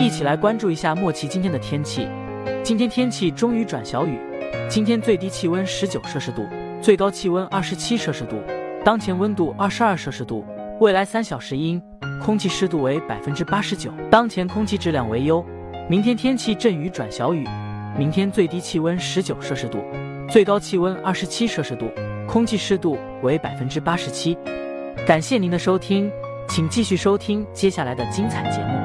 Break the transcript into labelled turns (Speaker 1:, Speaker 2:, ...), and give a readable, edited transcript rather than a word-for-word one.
Speaker 1: 一起来关注一下莫奇今天的天气。今天天气终于转小雨，今天最低气温19摄氏度，最高气温27摄氏度，当前温度22摄氏度，未来3小时阴，空气湿度为89%，当前空气质量为优。明天天气阵雨转小雨，明天最低气温19摄氏度，最高气温27摄氏度，空气湿度为87%。感谢您的收听，请继续收听接下来的精彩节目。